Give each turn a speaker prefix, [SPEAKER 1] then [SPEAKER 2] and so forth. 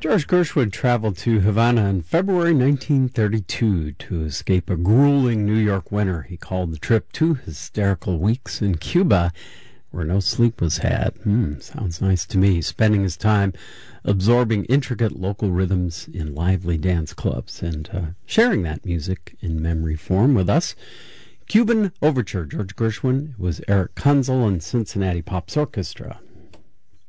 [SPEAKER 1] George Gershwin traveled to Havana in February 1932 to escape a grueling New York winter. He called the trip 2 hysterical weeks in Cuba where no sleep was had. Sounds nice to me. Spending his time absorbing intricate local rhythms in lively dance clubs and sharing that music in memory form with us. Cuban Overture, George Gershwin, was Eric Kunzel and Cincinnati Pops Orchestra.